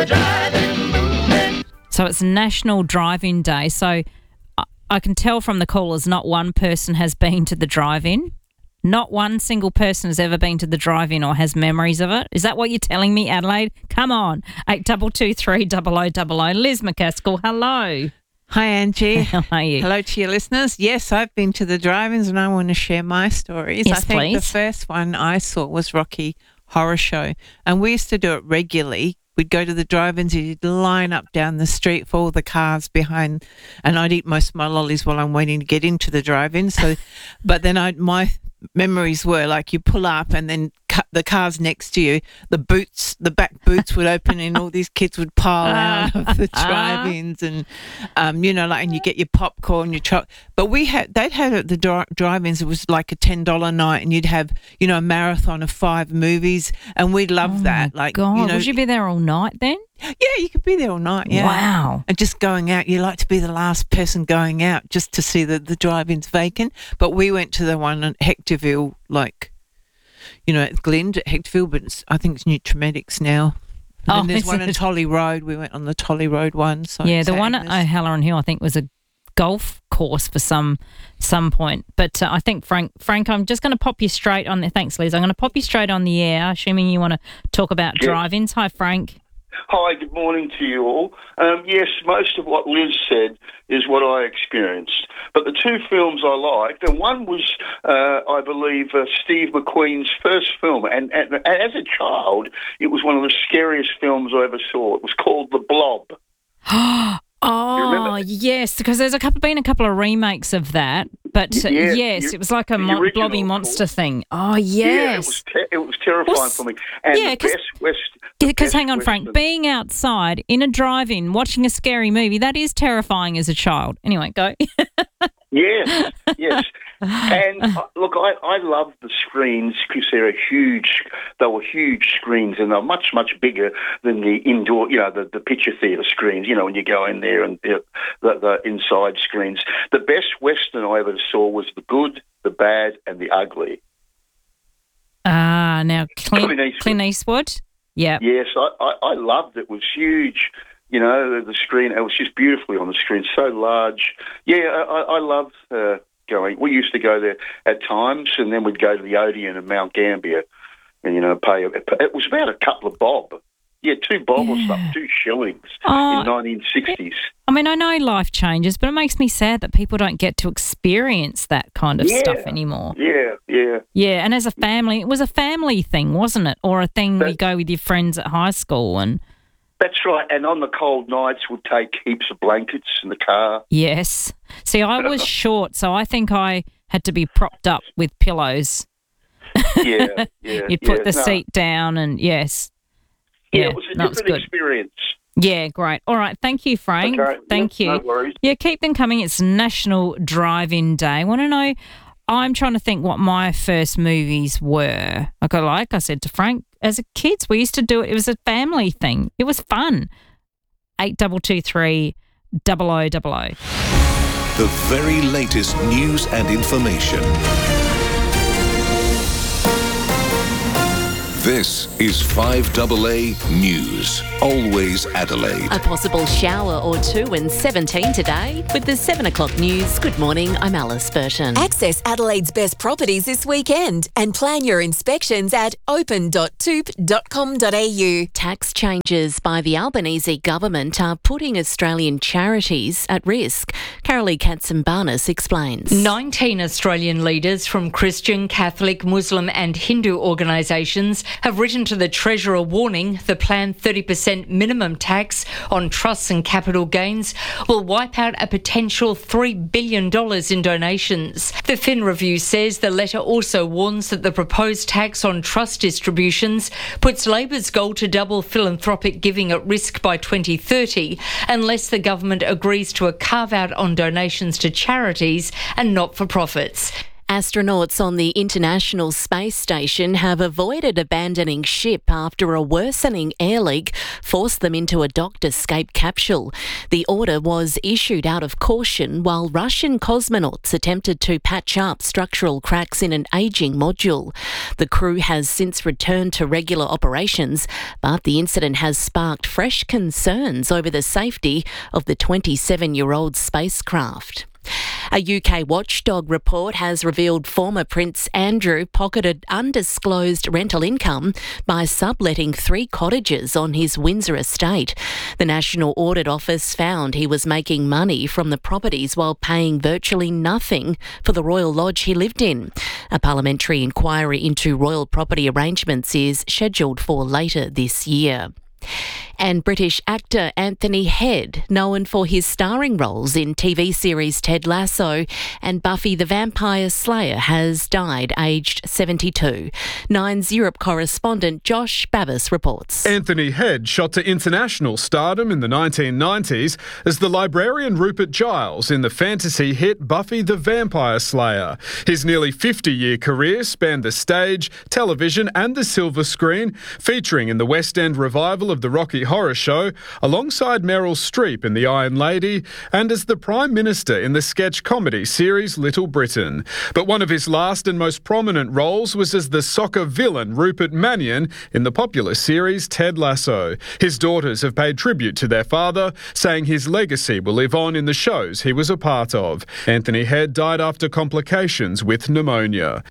So it's National Drive-In Day. So I can tell from the callers not one person has been to the drive-in. Not one single person has ever been to the drive-in or has memories of it. Is that what you're telling me, Adelaide? Come on. 8223 0000. Liz McCaskill, hello. Hi, Angie. How are you? Hello to your listeners. Yes, I've been to the drive-ins and I want to share my stories. Yes, I think please. the first one I saw was Rocky Horror Show, and we used to do it regularly. We'd go to the drive-ins, you'd line up down the street for all the cars behind, and I'd eat most of my lollies while I'm waiting to get into the drive-in. So, but then my memories were like you pull up and then the cars next to you, the back boots would open and all these kids would pile out of the drive-ins and, and you get your popcorn, your chocolate. But they'd had at the drive-ins, it was like a $10 night and you'd have, a marathon of 5 movies and we'd love that. Like, God, would you be there all night then? Yeah, you could be there all night, yeah. Wow. And just going out, you like to be the last person going out just to see the drive-ins vacant. But we went to the one at Hectorville, at Glynde at Hectorville, but I think it's Nutramedics now. And then there's one at Tolly Road. We went on the Tolly Road one. So yeah, the one at O'Halloran Hill I think was a golf course for some point. But I think, Frank, I'm just going to pop you straight on there. Thanks, Liz. I'm going to pop you straight on the air, assuming you want to talk about drive-ins. Hi, Frank. Hi, good morning to you all. Yes, most of what Liz said is what I experienced. But the 2 films I liked, and one was, I believe, Steve McQueen's first film. And as a child, it was one of the scariest films I ever saw. It was called The Blob. Oh, yes, because there's been a couple of remakes of that. But yes, it was like a blobby monster thing. Oh, yes. Yeah, it was terrifying for me. And because hang on, Frank, being outside in a drive-in watching a scary movie, that is terrifying as a child. Anyway, go. Yes. And look, I love the screens because they were huge screens and they're much, much bigger than the indoor, the picture theatre screens, when you go in there and the inside screens. The best Western I ever saw was The Good, The Bad and The Ugly. Now Clint Eastwood? Yeah. Yes, I loved it. It was huge. The screen, it was just beautifully on the screen, so large. Yeah, I loved going. We used to go there at times, and then we'd go to the Odeon in Mount Gambier and, pay. It was about a couple of bob. Yeah, 2 bob or something, 2 shillings in 1960s. I mean, I know life changes, but it makes me sad that people don't get to experience that kind of stuff anymore. Yeah. Yeah, and as a family, it was a family thing, wasn't it? Or a thing we go with your friends at high school and... That's right, and on the cold nights we'd take heaps of blankets in the car. Yes. See, I was short, so I think I had to be propped up with pillows. Yeah. You'd put the seat down and, yes. Yeah, it was a different experience. Yeah, great. All right, thank you, Frank. Okay. Thank you. No worries. Yeah, keep them coming. It's National Drive-In Day. I want to know, I'm trying to think what my first movies were. Like I said to Frank, as a kids, we used to do it. It was a family thing. It was fun. 8223 0000. The very latest news and information. This is 5AA News. Always Adelaide. A possible shower or 2 and 17 today. With the 7 o'clock news, good morning, I'm Alice Burton. Access Adelaide's best properties this weekend and plan your inspections at open.toop.com.au. Tax changes by the Albanese government are putting Australian charities at risk. Carolee Katsimbarnis explains. 19 Australian leaders from Christian, Catholic, Muslim and Hindu organisations have written to the Treasurer warning the planned 30% minimum tax on trusts and capital gains will wipe out a potential $3 billion in donations. The Fin Review says the letter also warns that the proposed tax on trust distributions puts Labor's goal to double philanthropic giving at risk by 2030 unless the government agrees to a carve-out on donations to charities and not-for-profits. Astronauts on the International Space Station have avoided abandoning ship after a worsening air leak forced them into a docked-escape capsule. The order was issued out of caution while Russian cosmonauts attempted to patch up structural cracks in an ageing module. The crew has since returned to regular operations, but the incident has sparked fresh concerns over the safety of the 27-year-old spacecraft. A UK watchdog report has revealed former Prince Andrew pocketed undisclosed rental income by subletting 3 cottages on his Windsor estate. The National Audit Office found he was making money from the properties while paying virtually nothing for the Royal Lodge he lived in. A parliamentary inquiry into royal property arrangements is scheduled for later this year. And British actor Anthony Head, known for his starring roles in TV series Ted Lasso and Buffy the Vampire Slayer, has died aged 72. Nine's Europe correspondent Josh Babis reports. Anthony Head shot to international stardom in the 1990s as the librarian Rupert Giles in the fantasy hit Buffy the Vampire Slayer. His nearly 50-year career spanned the stage, television and the silver screen, featuring in the West End revival of the Rocky Horror Show, alongside Meryl Streep in The Iron Lady, and as the Prime Minister in the sketch comedy series Little Britain. But one of his last and most prominent roles was as the soccer villain Rupert Mannion in the popular series Ted Lasso. His daughters have paid tribute to their father, saying his legacy will live on in the shows he was a part of. Anthony Head died after complications with pneumonia.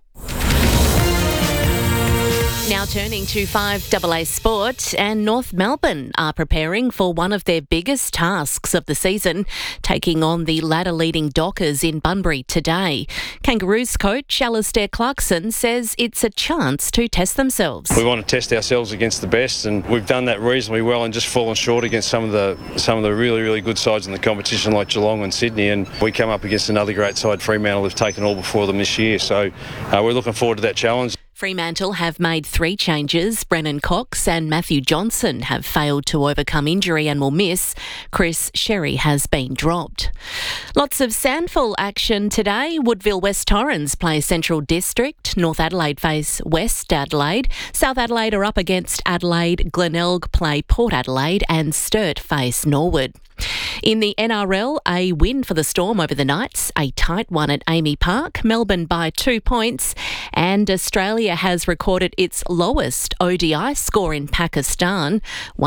Now turning to 5AA Sport, and North Melbourne are preparing for one of their biggest tasks of the season, taking on the ladder-leading Dockers in Bunbury today. Kangaroos coach Alistair Clarkson says it's a chance to test themselves. We want to test ourselves against the best, and we've done that reasonably well and just fallen short against some of the really, really good sides in the competition like Geelong and Sydney, and we come up against another great side, Fremantle, who've taken all before them this year. So we're looking forward to that challenge. Fremantle have made 3 changes. Brennan Cox and Matthew Johnson have failed to overcome injury and will miss. Chris Sherry has been dropped. Lots of SANFL action today. Woodville West Torrens play Central District. North Adelaide face West Adelaide. South Adelaide are up against Adelaide. Glenelg play Port Adelaide and Sturt face Norwood. In the NRL, a win for the Storm over the Knights, a tight one at Amy Park, Melbourne by 2 points, and Australia has recorded its lowest ODI score in Pakistan,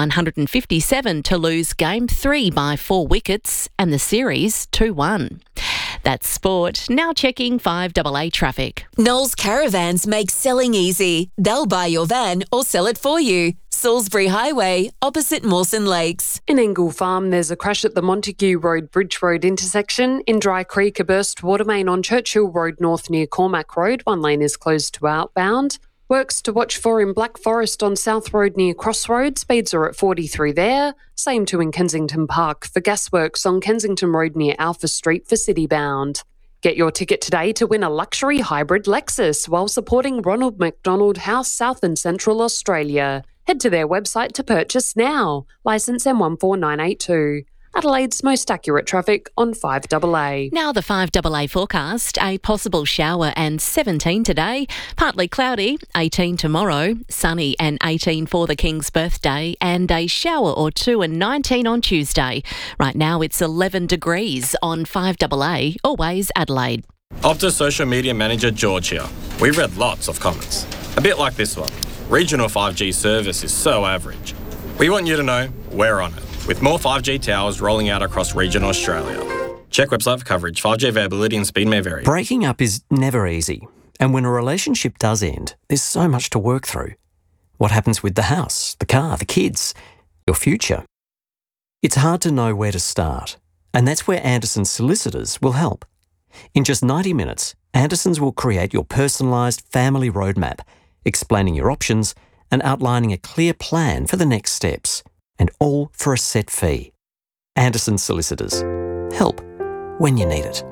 157 to lose Game 3 by 4 wickets and the series 2-1. That's sport. Now checking 5AA traffic. Knowles Caravans make selling easy. They'll buy your van or sell it for you. Salisbury Highway, opposite Mawson Lakes. In Ingle Farm, there's a crash at the Montague Road Bridge Road intersection. In Dry Creek, a burst water main on Churchill Road North near Cormac Road. One lane is closed to outbound. Works to watch for in Black Forest on South Road near Crossroads. Speeds are at 40 through there. Same too in Kensington Park for gasworks on Kensington Road near Alpha Street for Citybound. Get your ticket today to win a luxury hybrid Lexus while supporting Ronald McDonald House South and Central Australia. Head to their website to purchase now. Licence M14982. Adelaide's most accurate traffic on 5AA. Now the 5AA forecast. A possible shower and 17 today. Partly cloudy, 18 tomorrow. Sunny and 18 for the King's birthday. And a shower or 2 and 19 on Tuesday. Right now it's 11 degrees on 5AA. Always Adelaide. Optus social media manager George here. We've read lots of comments. A bit like this one. Regional 5G service is so average. We want you to know we're on it, with more 5G towers rolling out across regional Australia. Check website for coverage. 5G availability and speed may vary. Breaking up is never easy, and when a relationship does end, there's so much to work through. What happens with the house, the car, the kids, your future? It's hard to know where to start, and that's where Anderson's solicitors will help. In just 90 minutes, Anderson's will create your personalised family roadmap, explaining your options and outlining a clear plan for the next steps, and all for a set fee. Anderson's Solicitors. Help when you need it.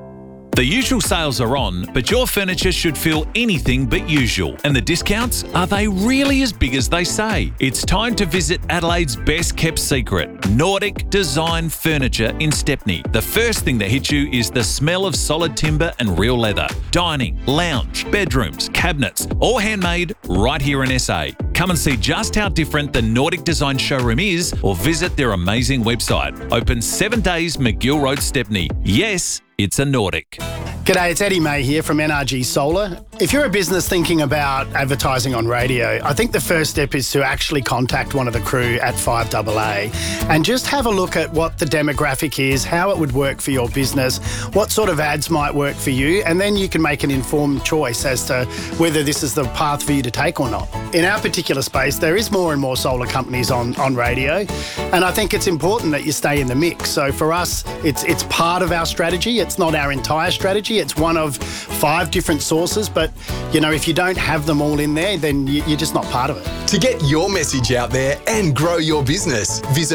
The usual sales are on, but your furniture should feel anything but usual. And the discounts, are they really as big as they say? It's time to visit Adelaide's best kept secret, Nordic Design Furniture in Stepney. The first thing that hits you is the smell of solid timber and real leather. Dining, lounge, bedrooms, cabinets, all handmade right here in SA. Come and see just how different the Nordic Design showroom is, or visit their amazing website. Open 7 days, McGill Road, Stepney. Yes, it's a Nordic. G'day, it's Eddie May here from NRG Solar. If you're a business thinking about advertising on radio, I think the first step is to actually contact one of the crew at 5AA and just have a look at what the demographic is, how it would work for your business, what sort of ads might work for you, and then you can make an informed choice as to whether this is the path for you to take or not. In our particular space, there is more and more solar companies on radio, and I think it's important that you stay in the mix. So for us, it's part of our strategy. It's not our entire strategy. It's one of 5 different sources, but if you don't have them all in there, then you're just not part of it. To get your message out there and grow your business, visit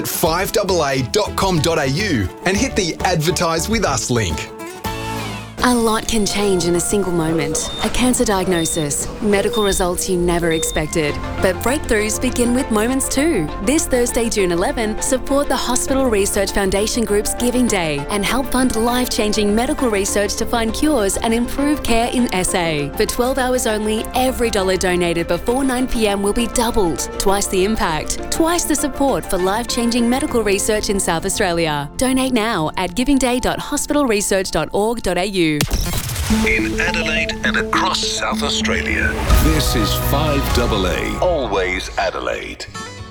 5AA.com.au and hit the Advertise With Us link. A lot can change in a single moment. A cancer diagnosis, medical results you never expected. But breakthroughs begin with moments too. This Thursday, June 11, support the Hospital Research Foundation Group's Giving Day and help fund life-changing medical research to find cures and improve care in SA. For 12 hours only, every dollar donated before 9 p.m. will be doubled. Twice the impact, twice the support for life-changing medical research in South Australia. Donate now at givingday.hospitalresearch.org.au. In Adelaide and across South Australia, this is 5AA, always Adelaide.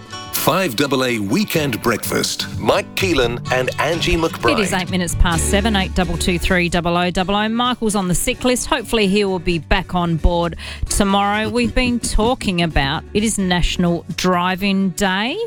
5AA Weekend Breakfast. Mike Keelan and Angie McBride. It is 8 minutes past 7, 8223 0000. Michael's on the sick list. Hopefully he will be back on board tomorrow. We've been talking about, it is National Driving Day.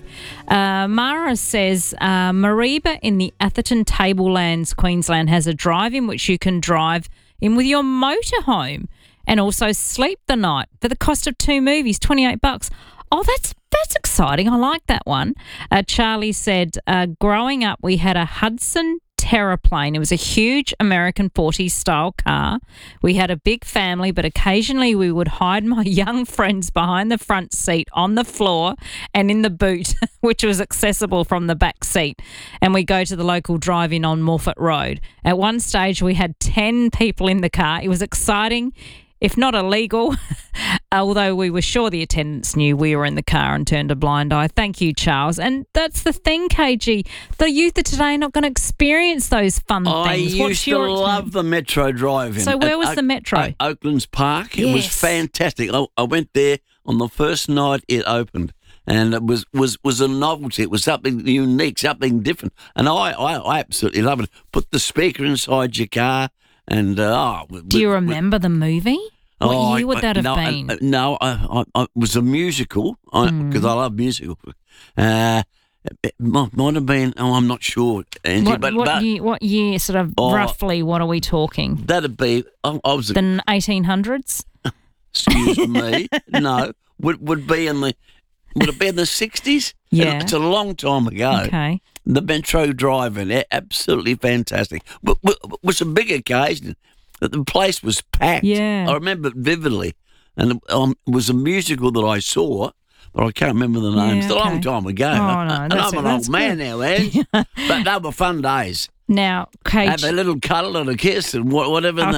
Mara says, Mariba in the Atherton Tablelands, Queensland has a drive-in which you can drive in with your motorhome and also sleep the night for the cost of 2 movies, $28. Oh, that's exciting. I like that one. Charlie said, growing up, we had a Hudson Terraplane. It was a huge American 40s style car. We had a big family, but occasionally we would hide my young friends behind the front seat on the floor and in the boot, which was accessible from the back seat. And we go to the local drive-in on Morphett Road. At one stage, we had 10 people in the car. It was exciting, if not illegal, although we were sure the attendants knew we were in the car and turned a blind eye. Thank you, Charles. And that's the thing, KG. The youth of today are not going to experience those fun things. I used to love the Metro drive-in. So where was the Metro? Oaklands Park. It was fantastic. I went there on the first night it opened, and it was a novelty. It was something unique, something different. And I absolutely love it. Put the speaker inside your car. And do you remember the movie? What year would that have been? No, it was a musical because I love musicals. It might have been. I'm not sure, Angie. What year? Sort of roughly. What are we talking? That'd be. I was the 1800s. Excuse me. No, would be in the. Would it be in the 60s? Yeah, it's a long time ago. Okay. The Metro Drive-In, absolutely fantastic. But it was a big occasion. The place was packed. Yeah. I remember it vividly. And it was a musical that I saw, but I can't remember the names. It's a long time ago. Oh, no, and I'm an old man now, Ange. But they were fun days. Now, Kate. Have a little cuddle and a kiss and whatever.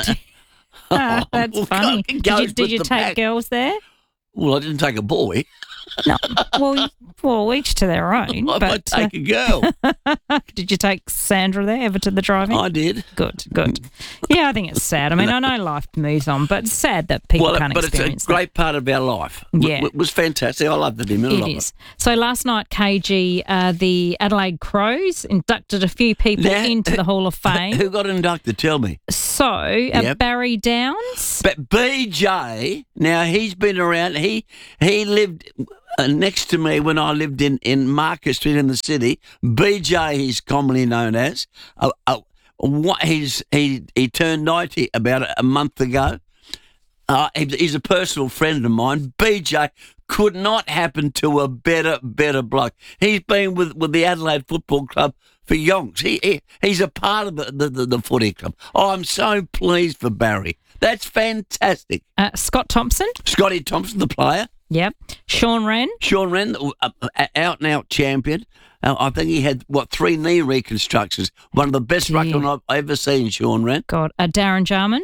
That's funny. Did you take girls there? Well, I didn't take a boy. No, well, each to their own. I might take a girl. Did you take Sandra there ever to the drive-in? I did. Good. Yeah, I think it's sad. I mean, I know life moves on, but it's sad that people can't experience that. But it's a great part of our life. Yeah. It was fantastic. I loved it. It is. So last night, KG, the Adelaide Crows inducted a few people into the Hall of Fame. Who got inducted? Tell me. So, Barry Downs. But BJ, now he's been around. He lived next to me when I lived in Market Street in the city. BJ, he's commonly known as. He turned 90 about a month ago. He's a personal friend of mine. BJ could not happen to a better bloke. He's been with the Adelaide Football Club for yonks. He's a part of the footy club. Oh, I'm so pleased for Barry. That's fantastic. Scott Thompson. Scotty Thompson, the player. Yep. Sean Wren, out-and-out champion. I think he had, 3 knee reconstructions. One of the best ruckman I've ever seen, Sean Wren. God. Darren Jarman.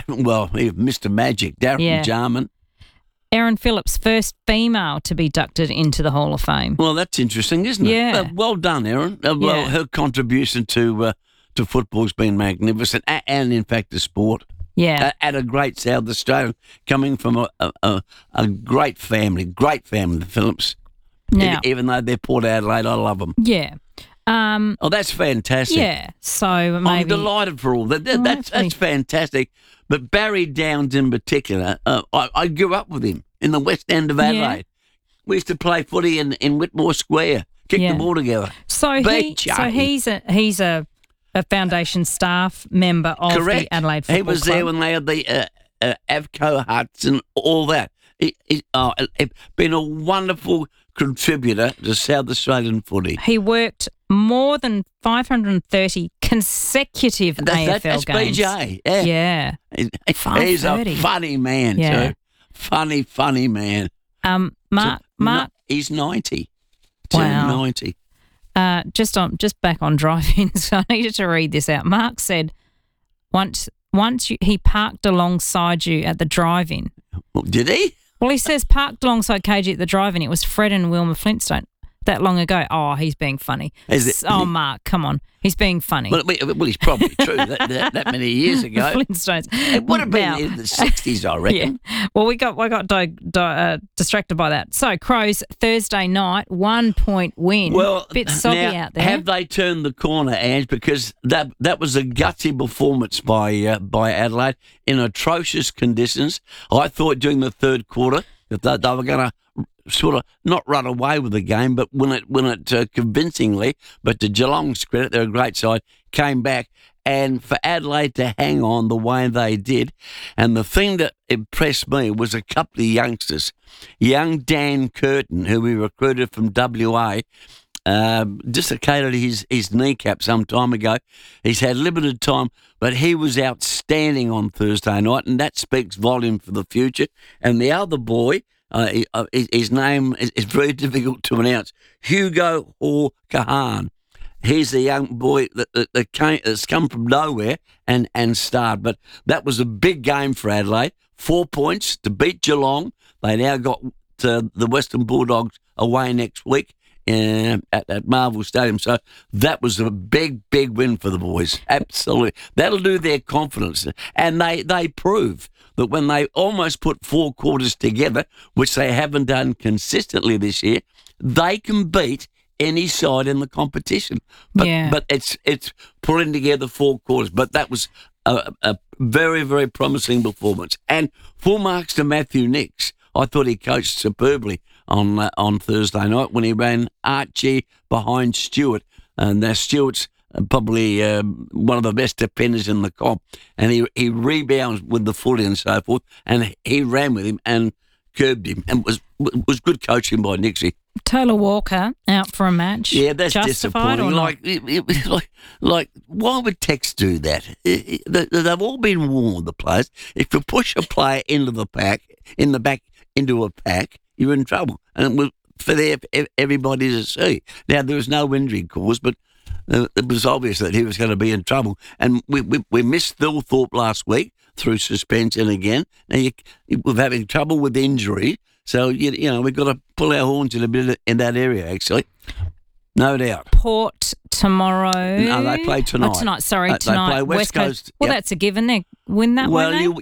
Mr. Magic, Darren Jarman. Erin Phillips, first female to be inducted into the Hall of Fame. Well, that's interesting, isn't it? Yeah. Well done, Erin. Her contribution to football's been magnificent, and in fact, the sport. Yeah. At a great South Australian, coming from a great family, the Phillips. Now, even though they're Port Adelaide, I love them. Yeah. That's fantastic. Yeah. So maybe I'm delighted for all that. That's fantastic. But Barry Downs in particular, I grew up with him in the West End of Adelaide. Yeah. We used to play footy in Whitmore Square, kick the ball together. So he's a foundation staff member of the Adelaide Football Club. He was there when they had the Avco huts and all that. He's been a wonderful contributor to South Australian footy. He worked more than 530 consecutive AFL that's games. BJ. Yeah. He's a funny man, too. Funny man. Mark. He's 90. Wow. 90. Just back on driving, so I needed to read this out. Mark said once he parked alongside you at the drive-in. Did he? Well, he says parked alongside KG at the drive-in. It was Fred and Wilma Flintstone that long ago. Oh, he's being funny. Mark, come on. He's being funny. Well, he's probably true. that many years ago. Flintstones. It would have been in the 60s, I reckon. Yeah. Well, I got distracted by that. So, Crows, Thursday night, 1-point win. Well, bit soggy now, out there. Have they turned the corner, Ange? Because that was a gutsy performance by Adelaide in atrocious conditions. I thought during the third quarter that they were going to sort of not run away with the game, but win it convincingly. But to Geelong's credit, they're a great side, came back. And for Adelaide to hang on the way they did. And the thing that impressed me was a couple of youngsters. Young Dan Curtin, who we recruited from WA, dislocated his kneecap some time ago. He's had limited time, but he was outstanding on Thursday night, and that speaks volume for the future. And the other boy, his name is very difficult to pronounce, Hugo Kahan. He's a young boy that's come from nowhere and starred. But that was a big game for Adelaide. 4 points to beat Geelong. They now got the Western Bulldogs away next week at Marvel Stadium. So that was a big win for the boys. Absolutely. That'll do their confidence. And they prove that when they almost put 4 quarters together, which they haven't done consistently this year, they can beat any side in the competition. But it's pulling together 4 quarters. But that was a very, very promising performance. And full marks to Matthew Nicks. I thought he coached superbly on Thursday night when he ran Archie behind Stewart. And now Stewart's probably one of the best defenders in the comp. And he rebounds with the footy and so forth. And he ran with him and curbed him. And was good coaching by Nixie. Taylor Walker out for a match. Yeah, that's justified disappointing. Like, why would Tex do that? They've all been warned, the players. If you push a player into the pack, into a pack, you're in trouble. And it was for everybody to see. Now, there was no injury cause, but it was obvious that he was going to be in trouble. And we missed Thilthorpe last week through suspension again. Now, we're having trouble with injury. So, you know, we've got to pull our horns in a bit in that area, actually. No doubt. Port tomorrow. No, they play tonight. Tonight. They play West Coast. Well, that's a given. They win that one. Well,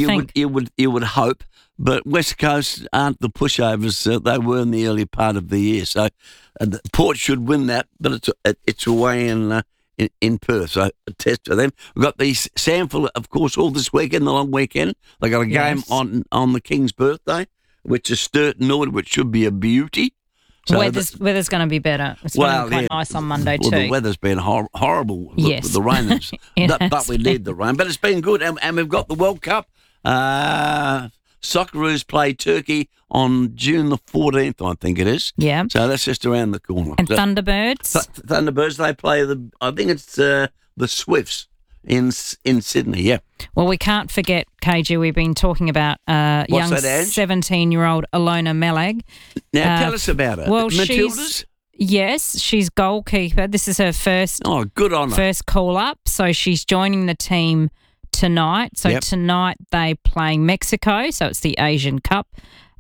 you would hope, but West Coast aren't the pushovers they were in the early part of the year. So Port should win that, but it's away in Perth. So a test for them. We've got the Samford, of course, all this weekend, the long weekend. They got a game on the King's birthday, which is Sturton Norwood, which should be a beauty. So weather's going to be better. It's going to be quite nice on Monday too. Well, the weather's been horrible with the rain. But we need the rain. But it's been good. And we've got the World Cup Socceroos play Turkey on June the 14th, I think it is. Yeah. So that's just around the corner. And Thunderbirds? Thunderbirds, they play I think it's the Swifts in Sydney, yeah. Well, we can't forget, KG, we've been talking about young 17-year-old Alona Melag. Now, tell us about her. Well, Matildas? She's goalkeeper. This is her first good on her. First call-up, so she's joining the team tonight. So tonight they play Mexico, so it's the Asian Cup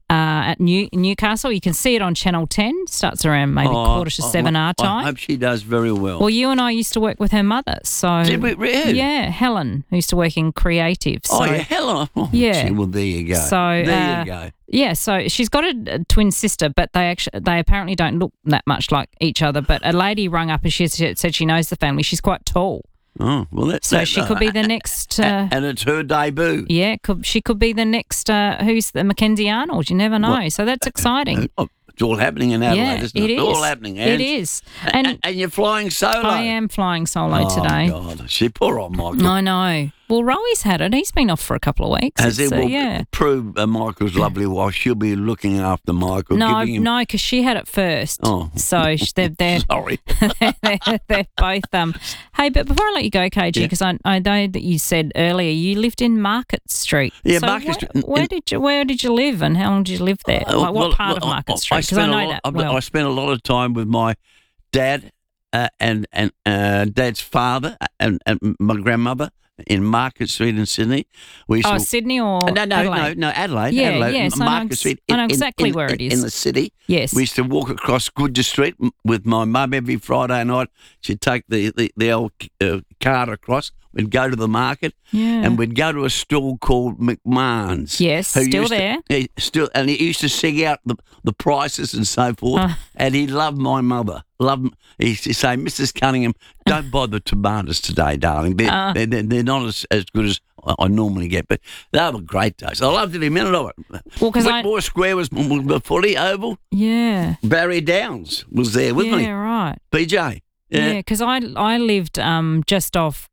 at Newcastle. You can see it on Channel 10. Starts around maybe 7:15 our time. I hope she does very well. Well, you and I used to work with her mother. So did we really? Yeah, Helen, who used to work in creative. So, Helen. Oh, yeah. Gee, well, there you go. So there you go. Yeah, so she's got a twin sister, but they apparently don't look that much like each other. But a lady rung up and she said she knows the family. She's quite tall. Oh, well, that's she could be the next. And it's her debut. Yeah, she could be the next. Who's the Mackenzie Arnold? You never know. Well, so that's exciting. It's all happening in Adelaide, isn't it? It's all happening. It is. And you're flying solo. I am flying solo today. Oh God, poor old Michael. I know. Well, Rowy's had it. He's been off for a couple of weeks. Has he? Well, prove Michael's lovely wife. She'll be looking after Michael. No, because she had it first. Oh. So they're sorry. they're both. Hey, but before I let you go, KG, because I know that you said earlier you lived in Market Street. Yeah, so Market Street. Where did you live, and how long did you live there? What part of Market Street? Because I know that well. I spent a lot of time with my dad and Dad's father and my grandmother in Market Street in Sydney. Sydney or Adelaide? No, Adelaide. Yeah, Adelaide. yes, Market Street. I know exactly where it is. In the city. Yes. We used to walk across Goodger Street with my mum every Friday night. She'd take the old cart across. We'd go to the market, and we'd go to a stall called McMahon's. Yes, still there. And he used to sing out the prices and so forth, and he loved my mother. He used to say, Mrs. Cunningham, don't buy the tomatoes today, darling. They're not as good as I normally get, but they were great days. I loved every minute of it. Well, Whitmore Square was the footy oval. Yeah. Barry Downs was there with me. Yeah, right. BJ. Yeah, because I lived just off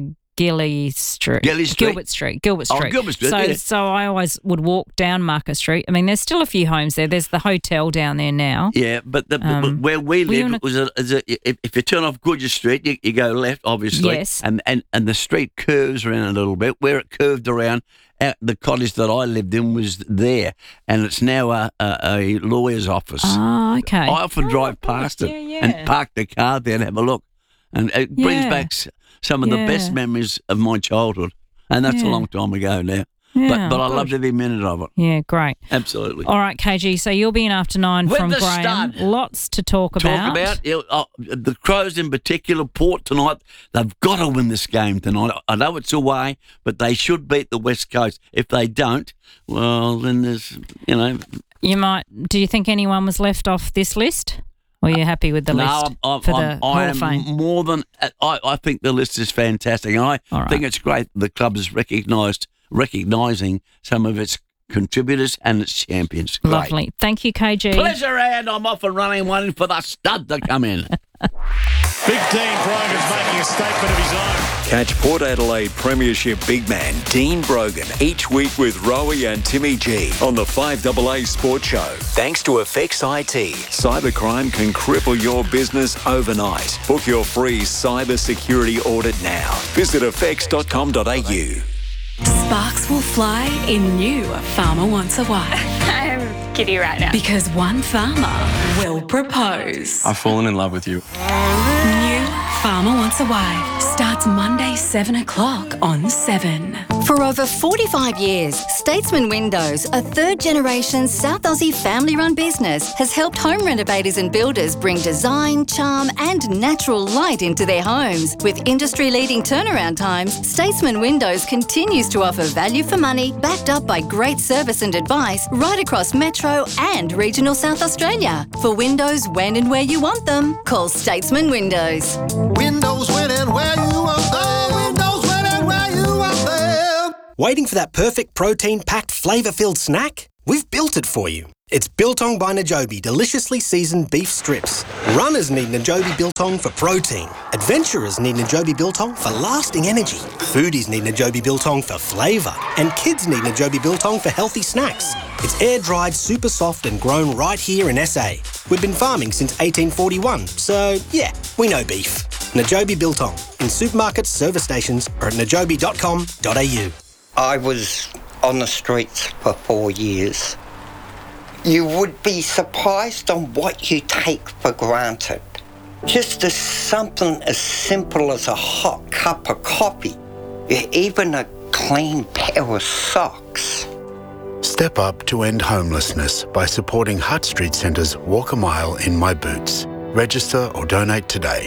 Gilbert Street. Gilbert Street. So I always would walk down Market Street. I mean, there's still a few homes there. There's the hotel down there now. Yeah, but where we lived if you turn off Goodger Street, you go left, obviously. Yes. And the street curves around a little bit. Where it curved around, the cottage that I lived in was there, and it's now a lawyer's office. Oh, okay. I often drive past it and park the car there and have a look. And it brings back some of the best memories of my childhood. And that's a long time ago now. Yeah, but I loved every minute of it. Yeah, great. Absolutely. All right, KG, so you'll be in after 9 With from the Graham. stud. Lots to talk about. The Crows in particular, Port tonight, they've got to win this game tonight. I know it's away, but they should beat the West Coast. If they don't, well, then there's, Do you think anyone was left off this list? Or are you happy with the list for the Hall of Fame? More than I think the list is fantastic, and I think it's great the club is recognising some of its contributors and its champions. Great. Lovely. Thank you, KG. Pleasure, and I'm off and running one for the stud to come in. Big Dean Brogan's making a statement of his own. Catch Port Adelaide Premiership big man Dean Brogan each week with Rowie and Timmy G on the 5AA Sports Show. Thanks to Effects IT. Cybercrime can cripple your business overnight. Book your free cyber security audit now. Visit effects.com.au. Sparks will fly in new Farmer Wants a Wife. I'm giddy right now. Because one farmer will propose. I've fallen in love with you. New Farmer Wants a Wife starts Monday 7 o'clock on 7. For over 45 years, Statesman Windows, a third-generation South Aussie family-run business, has helped home renovators and builders bring design, charm and natural light into their homes. With industry-leading turnaround times, Statesman Windows continues to offer value for money, backed up by great service and advice right across Metro and regional South Australia. For windows when and where you want them, call Statesman Windows. Windows when and where you want them. Windows when and where you want them. Waiting for that perfect protein-packed, flavour-filled snack? We've built it for you. It's Biltong by Najobi deliciously seasoned beef strips. Runners need Najobi Biltong for protein. Adventurers need Najobi Biltong for lasting energy. Foodies need Najobi Biltong for flavour. And kids need Najobi Biltong for healthy snacks. It's air-dried, super soft and grown right here in SA. We've been farming since 1841, so yeah, we know beef. Najobi Biltong in supermarkets, service stations or at najobi.com.au. I was on the streets for 4 years. You would be surprised on what you take for granted. Just as something as simple as a hot cup of coffee, even a clean pair of socks. Step up to end homelessness by supporting Hutt Street Centre's Walk a Mile in My Boots. Register or donate today.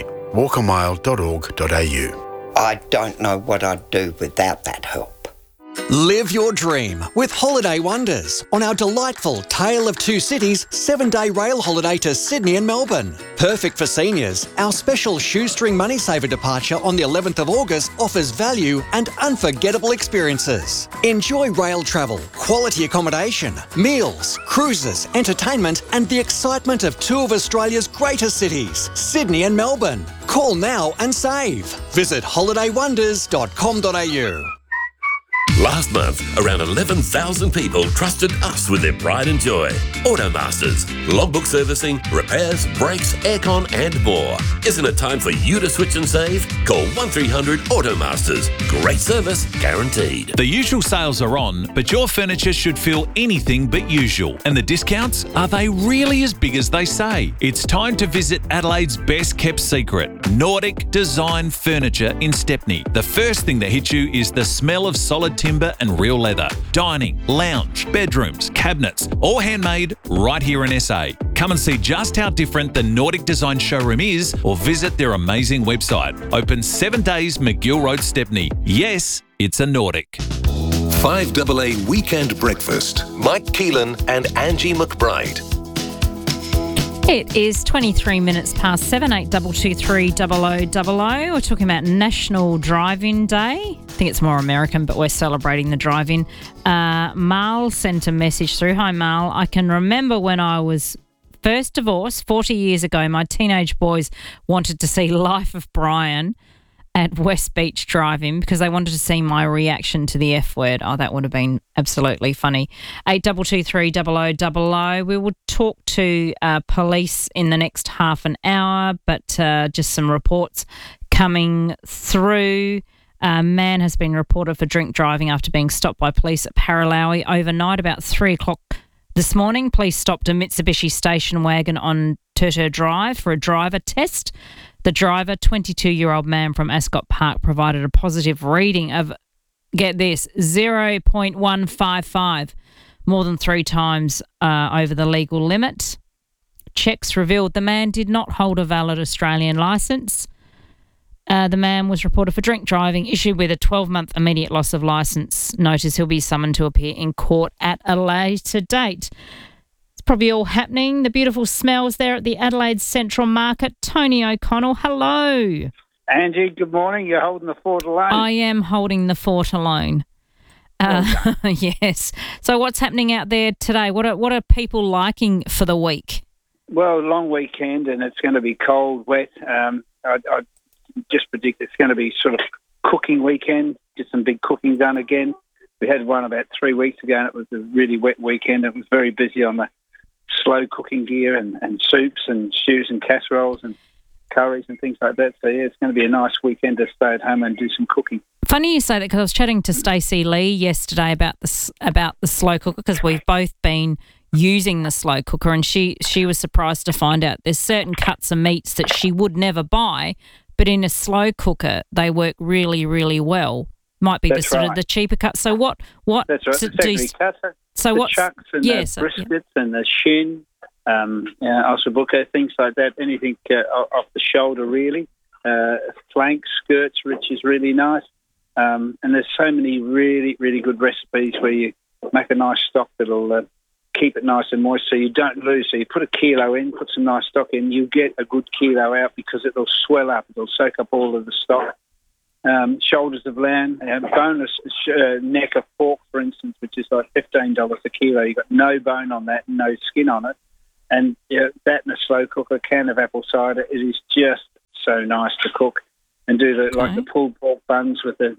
walkamile.org.au. I don't know what I'd do without that help. Live your dream with Holiday Wonders on our delightful Tale of Two Cities 7-day rail holiday to Sydney and Melbourne. Perfect for seniors, our special shoestring money saver departure on the 11th of August offers value and unforgettable experiences. Enjoy rail travel, quality accommodation, meals, cruises, entertainment and the excitement of two of Australia's greatest cities, Sydney and Melbourne. Call now and save. Visit holidaywonders.com.au. Last month, around 11,000 people trusted us with their pride and joy. Automasters, logbook servicing, repairs, brakes, aircon and more. Isn't it time for you to switch and save? Call 1300 Automasters. Great service guaranteed. The usual sales are on, but your furniture should feel anything but usual. And the discounts, are they really as big as they say? It's time to visit Adelaide's best kept secret, Nordic Design Furniture in Stepney. The first thing that hits you is the smell of solid timber and real leather. Dining, lounge, bedrooms, cabinets, all handmade right here in SA. Come and see just how different the Nordic Design showroom is or visit their amazing website. Open 7 days, McGill Road, Stepney. Yes, it's a Nordic. 5AA Weekend Breakfast. Mike Keelan and Angie McBride. It is 23 minutes past 7, 8223 0000. We're talking about National Drive-In Day. I think it's more American, but we're celebrating the drive-in. Mal sent a message through. Hi, Mal. I can remember when I was first divorced 40 years ago, my teenage boys wanted to see Life of Brian at West Beach Drive-In because they wanted to see my reaction to the F word. Oh, that would have been absolutely funny. 8223 0000. We will talk to police in the next half an hour, but just some reports coming through. A man has been reported for drink driving after being stopped by police at Paralowie overnight about 3 o'clock this morning. Police stopped a Mitsubishi station wagon on Turtur Drive for a driver test. The driver, 22-year-old man from Ascot Park, provided a positive reading of, get this, 0.155, more than 3 times over the legal limit. Checks revealed the man did not hold a valid Australian licence. The man was reported for drink driving, issued with a 12-month immediate loss of licence notice. He'll be summoned to appear in court at a later date. Probably all happening. The beautiful smells there at the Adelaide Central Market. Tony O'Connell, hello. Angie, good morning. You're holding the fort alone. I am holding the fort alone. Yes. So what's happening out there today? What are people liking for the week? Well, long weekend and it's going to be cold, wet. I just predict it's going to be sort of cooking weekend. Get some big cooking done again. We had one about 3 weeks ago and it was a really wet weekend. It was very busy on the slow cooking gear and soups and stews and casseroles and curries and things like that. So, yeah, it's going to be a nice weekend to stay at home and do some cooking. Funny you say that because I was chatting to Stacey Lee yesterday about the slow cooker because we've both been using the slow cooker and she was surprised to find out there's certain cuts of meats that she would never buy, but in a slow cooker they work really, really well. Might be That's right. the cheaper cuts. So what? That's right. The secondary cuts. So the what? chucks and the briskets and the shin, ossobuco, things like that. Anything off the shoulder, really. Flank skirts, which is really nice. And there's so many really, really good recipes where you make a nice stock that'll keep it nice and moist so you don't lose. So you put a kilo in, put some nice stock in, you get a good kilo out because it'll swell up. It'll soak up all of the stock. shoulders of lamb, boneless neck of pork, for instance, which is like $15 a kilo. You've got no bone on that, no skin on it. And that in a slow cooker, a can of apple cider, it is just so nice to cook. And do the pulled pork buns with the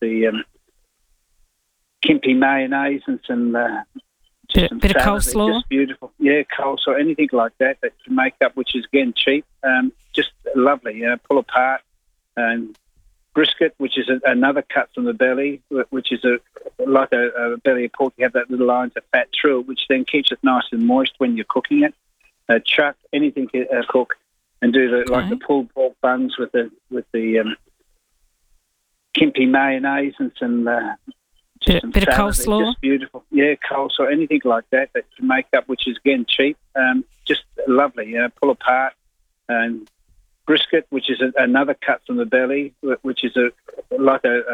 Kimpy mayonnaise and some bit of coleslaw. Just beautiful. Yeah, coleslaw, anything like that you can make up, which is, again, cheap. Just lovely. Pull apart. Brisket, which is another cut from the belly, which is like a belly of pork. You have that little lines of fat through it, which then keeps it nice and moist when you're cooking it. Chuck, anything to cook. And do the pulled pork buns with the Kimpy mayonnaise and some bit of coleslaw. Just beautiful. Yeah, coleslaw, anything like that you can make up, which is, again, cheap. Just lovely. Pull apart. Brisket, which is another cut from the belly, which is like a